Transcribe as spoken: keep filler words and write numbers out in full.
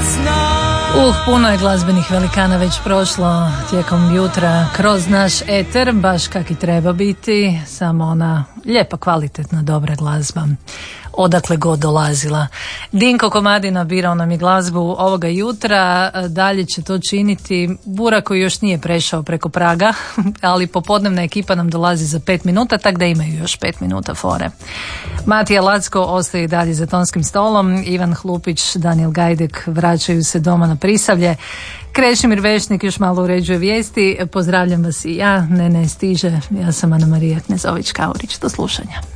Uh, puno je glazbenih velikana već prošlo tijekom jutra kroz naš eter, baš kak i treba biti, samo ona lijepa, kvalitetna, dobra glazba, odakle god dolazila. Dinko Komadina birao nam je glazbu ovoga jutra, dalje će to činiti Bura koji još nije prešao preko praga, ali popodnevna ekipa nam dolazi za pet minuta, tak da imaju još pet minuta fore. Matija Lacko ostaje dalje za tonskim stolom, Ivan Hlupić, Daniel Gajdek vraćaju se doma na Prisavlje, Krešimir Vešnik još malo uređuje vijesti. Pozdravljam vas i ja, ne ne stiže, ja sam Ana Marija Knezović-Kaurić, do slušanja.